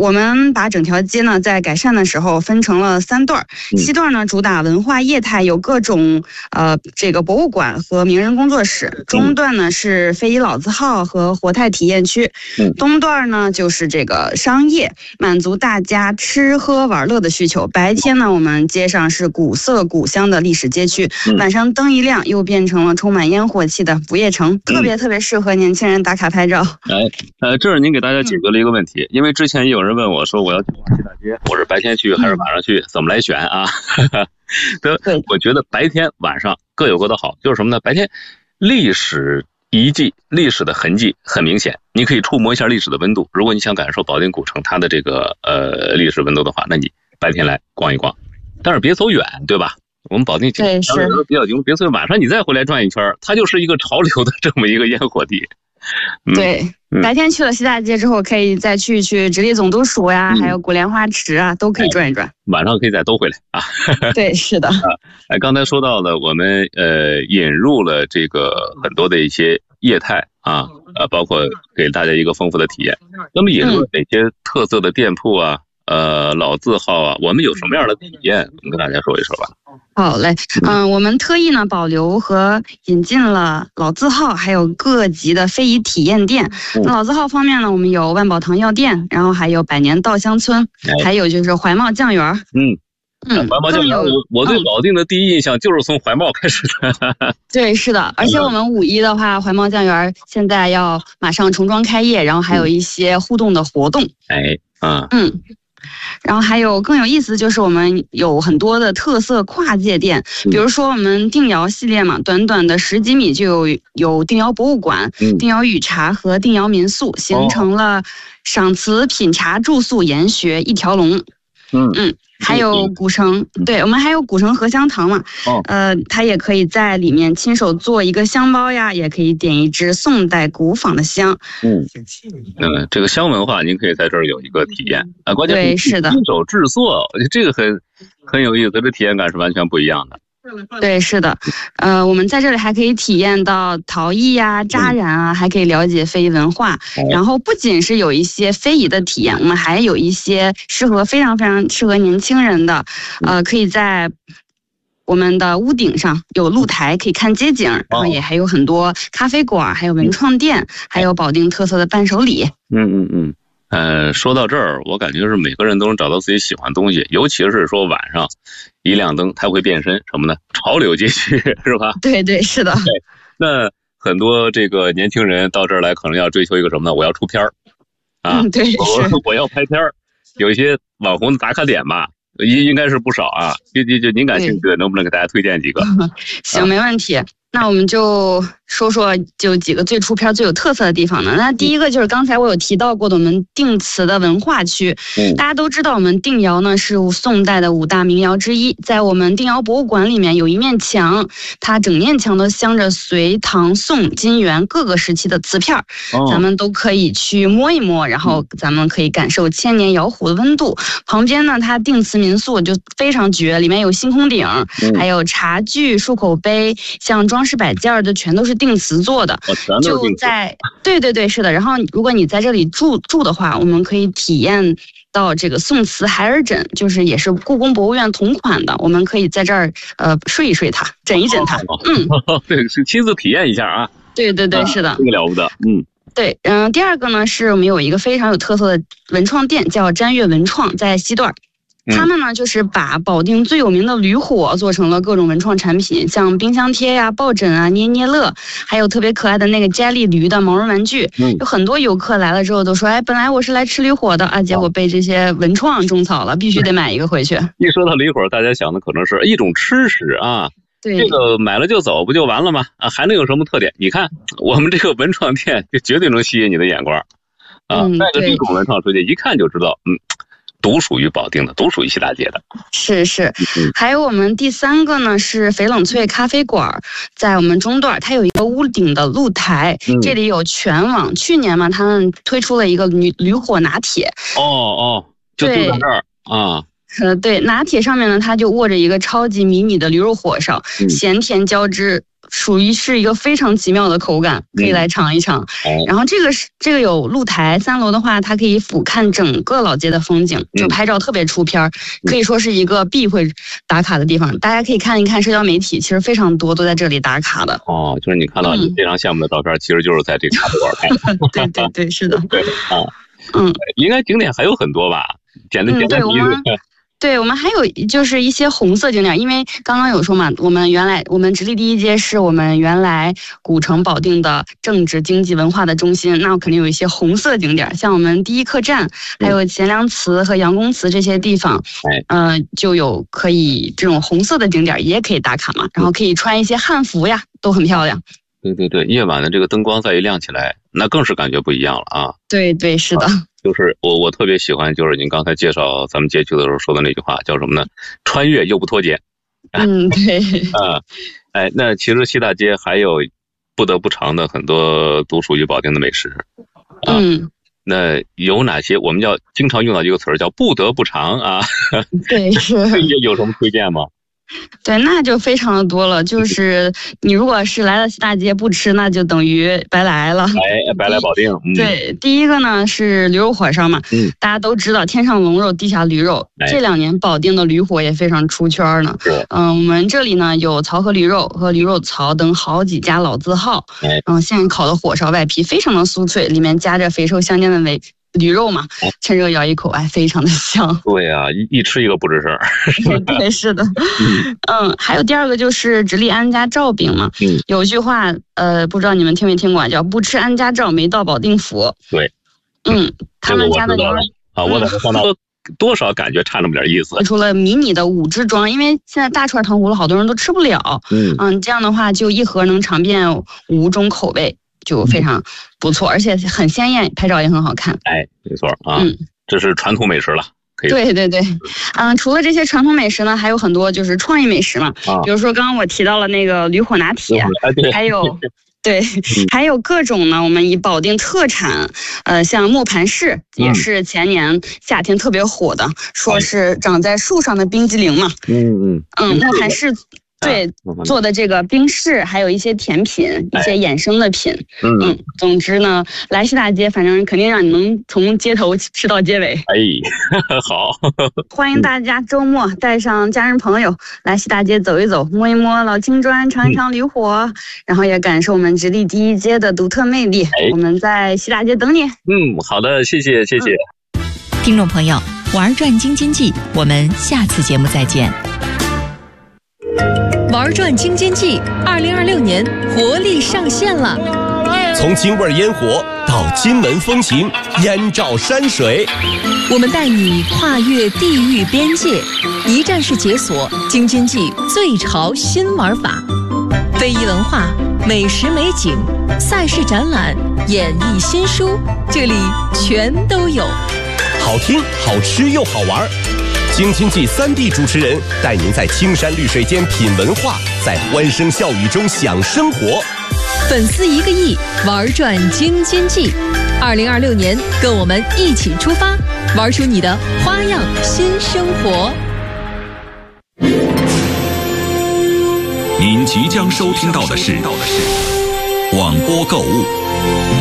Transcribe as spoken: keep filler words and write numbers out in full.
我们把整条街呢在改善的时候分成了三段，西段呢主打文化业态，有各种呃这个博物馆和名人工作室，中段呢是非遗老字号和活态体验区，东段呢就是这个商业，满足大家吃喝玩乐的需求。白天呢我们街上是古色古香的历史街区，晚上灯一亮又变成了充满烟火气的不夜城，特别特别适合年轻人打卡拍照。 哎，呃，这是您给大家解决了一个问题，因为之前也有人问我说我要去逛西大街，我是白天去还是晚上去，怎么来选啊？对，我觉得白天晚上各有各的好，就是什么呢？白天历史遗迹、历史的痕迹很明显，你可以触摸一下历史的温度。如果你想感受保定古城它的这个呃历史温度的话，那你白天来逛一逛，但是别走远，对吧？我们保定相对来说比较近，别走远，晚上你再回来转一圈，它就是一个潮流的这么一个烟火地。 嗯、对。白天去了西大街之后，可以再去去直隶总督署呀，嗯、还有古莲花池啊，都可以转一转。 晚上可以再兜回来啊。 对，是的。 哎，刚才说到了，我们呃引入了这个很多的一些业态啊，呃，包括给大家一个丰富的体验。那么引入了哪些特色的店铺啊？呃，老字号啊，我们有什么样的体验？我们跟大家说一说吧。 好嘞，嗯、呃，我们特意呢保留和引进了老字号，还有各级的非遗体验店。嗯、老字号方面呢，我们有万宝堂药店，然后还有百年稻香村，哎、还有就是怀茂酱园。 嗯嗯，怀茂酱园，我我对保定的第一印象就是从怀茂开始的。 对，是的，而且我们五一的话，怀茂酱园现在要马上重装开业，然后还有一些互动的活动。 哎，嗯嗯。然后还有更有意思，就是我们有很多的特色跨界店，比如说我们定窑系列嘛，短短的十几米就有有定窑博物馆、嗯、定窑语茶和定窑民宿，形成了赏瓷、品茶、住宿、研学一条龙。嗯嗯，还有古城，对，我们还有古城荷香堂嘛，哦、呃，它也可以在里面亲手做一个香包呀，也可以点一支宋代古仿的香。 嗯嗯，这个香文化您可以在这儿有一个体验啊，关键是的， 亲手制作，这个很很有意思，这体验感是完全不一样的。 对，是的，呃，我们在这里还可以体验到陶艺呀、扎染啊，还可以了解非遗文化。然后不仅是有一些非遗的体验，我们还有一些适合非常非常适合年轻人的，呃，可以在我们的屋顶上有露台可以看街景，然后也还有很多咖啡馆，还有文创店，还有保定特色的伴手礼。 嗯嗯嗯。呃，说到这儿，我感觉是每个人都能找到自己喜欢的东西，尤其是说晚上一亮灯，它会变身什么呢？潮流街区是吧？ 对对，是的。 对，那很多这个年轻人到这儿来，可能要追求一个什么呢？我要出片儿啊， 嗯、对，是我我要拍片儿，有一些网红的打卡点吧，应应该是不少啊。就就就您感兴趣的，能不能给大家推荐几个？ 行，啊、没问题。那我们就说说就几个最出片最有特色的地方呢。那第一个就是刚才我有提到过的我们定瓷的文化区。嗯、大家都知道我们定窑呢是宋代的五大名窑之一，在我们定窑博物馆里面有一面墙，它整面墙都镶着隋唐宋金元各个时期的瓷片，哦、咱们都可以去摸一摸，然后咱们可以感受千年窑壶的温度。旁边呢它定瓷民宿就非常绝，里面有星空顶，嗯、还有茶具、漱口杯，像装装饰摆件的全都是定瓷做的， 哦、 就在对对对是的。然后如果你在这里住住的话，我们可以体验到这个宋瓷孩儿枕，就是也是故宫博物院同款的，我们可以在这儿呃睡一睡它，枕一枕它。哦、嗯， 对，是亲自体验一下啊。 对对对，啊、是的， 这个了不得。嗯。 对，嗯、呃，第二个呢是我们有一个非常有特色的文创店，叫瞻月文创，在西段。他们呢，就是把保定最有名的驴火做成了各种文创产品，像冰箱贴呀、抱枕啊、捏捏乐，还有特别可爱的那个佳丽驴的毛绒玩具。嗯，有很多游客来了之后都说：“哎，本来我是来吃驴火的啊，结果被这些文创种草了，必须得买一个回去。” 一说到驴火，大家想的可能是一种吃食啊。 对， 这个买了就走，不就完了吗？啊，还能有什么特点？你看我们这个文创店，就绝对能吸引你的眼光啊！带着这种文创出去，一看就知道，嗯。独属于保定的，独属于西大街的。 是是，还有我们第三个呢是翡冷翠咖啡馆，在我们中段，它有一个屋顶的露台，嗯、这里有全网。去年嘛，他们推出了一个驴驴火拿铁。 哦哦，就就在这儿啊。 呃，对，拿铁上面呢，它就握着一个超级迷你的驴肉火烧，嗯、咸甜交织。 属于是一个非常奇妙的口感，可以来尝一尝。嗯、然后这个是这个有露台，三楼的话，它可以俯瞰整个老街的风景，就拍照特别出片，可以说是一个必会打卡的地方。大家可以看一看社交媒体，其实非常多都在这里打卡的。 哦，就是你看到你非常羡慕的照片，嗯、其实就是在这个咖啡馆拍的。 对对对，是的。 对啊， 嗯， 应该景点还有很多吧？简单简单提示。 对，我们还有就是一些红色景点，因为刚刚有说嘛，我们原来我们直隶第一街是我们原来古城保定的政治经济文化的中心，那肯定有一些红色景点，像我们第一客站，还有钱粮祠和杨公祠这些地方，嗯、呃，就有可以这种红色的景点也可以打卡嘛，然后可以穿一些汉服呀，都很漂亮。 对对对，夜晚的这个灯光再一亮起来，那更是感觉不一样了啊！ 对对，是的。啊就是我我特别喜欢，就是您刚才介绍咱们街区的时候说的那句话，叫什么呢？穿越又不脱节。 嗯，对。 啊，哎，那其实西大街还有不得不尝的很多独属于保定的美食。啊、 嗯。 那有哪些？我们要经常用到一个词儿叫不得不尝啊。 对，是。 有有什么推荐吗？ 对，那就非常的多了。就是你如果是来到西大街不吃，那就等于白来了。 哎，白来保定。嗯、 对，第一个呢是驴肉火烧嘛，嗯，大家都知道天上龙肉，地下驴肉。哎、这两年保定的驴火也非常出圈呢。嗯、呃，我们这里呢有漕河驴肉和驴肉槽等好几家老字号。哎，嗯，现烤的火烧外皮非常的酥脆，里面夹着肥瘦相间的味。驴肉嘛，趁热咬一口，哎，非常的香。 对啊，一一吃一个不吱声。 对，是的。嗯, 嗯，还有第二个就是直隶安家照饼嘛。嗯，有句话，呃，不知道你们听没听过，叫不吃安家照没到保定府。 对。 嗯，他们家的牛啊，我在这看到多少感觉差那么点意思。 除了迷你的五只装，因为现在大串糖葫芦好多人都吃不了。嗯嗯，这样的话就一盒能尝遍五种口味。就非常不错，而且很鲜艳，拍照也很好看。 哎，没错啊，嗯，这是传统美食了。可以。 对对对，嗯，除了这些传统美食呢，还有很多就是创意美食嘛。啊、比如说刚刚我提到了那个驴火拿铁，还有对，还有各种呢，我们以保定特产，呃，像磨盘式也是前年夏天特别火的，嗯、说是长在树上的冰激凌嘛。嗯嗯嗯，磨盘式。对，做的这个冰室，还有一些甜品，一些衍生的品。嗯嗯，总之呢，来西大街，反正肯定让你能从街头吃到街尾。 哎，好， 欢迎大家周末带上家人朋友来西大街走一走，摸一摸老青砖，尝一尝驴火，嗯、然后也感受我们直隶第一街的独特魅力。哎、我们在西大街等你。 嗯，好的，谢谢谢谢。嗯、 听众朋友，玩转京津冀，我们下次节目再见。玩转京津冀二零二六年活力上线了， 从京味烟火到金门风情，燕赵山水， 我们带你跨越地域边界，一站式解锁京津冀最潮新玩法，非遗文化、美食美景、赛事展览、演艺新书，这里全都有， 好听、好吃又好玩。京津冀三地主持人带您在青山绿水间品文化，在欢声笑语中享生活。 粉丝一个亿，玩转京津冀。二零二六年，跟我们一起出发，玩出你的花样新生活。 您即将收听到的是广播购物。